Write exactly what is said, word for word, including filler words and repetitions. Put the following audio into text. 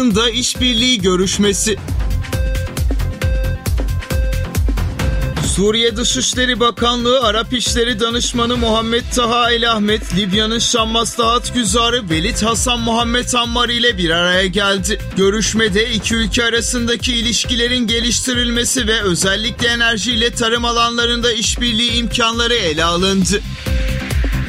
da işbirliği görüşmesi. Suriye Dışişleri Bakanlığı Arap İşleri Danışmanı Muhammed Taha El Ahmet, Libya'nın Şam Maslahat Güzarı Velid Hasan Muhammed Ammar ile bir araya geldi. Görüşmede iki ülke arasındaki ilişkilerin geliştirilmesi ve özellikle enerji ile tarım alanlarında işbirliği imkanları ele alındı.